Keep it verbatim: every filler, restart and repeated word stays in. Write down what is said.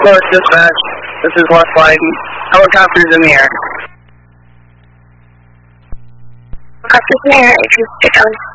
Florida Dispatch, this is West Leyden. Helicopters in the air. Helicopters in the air, if you get on.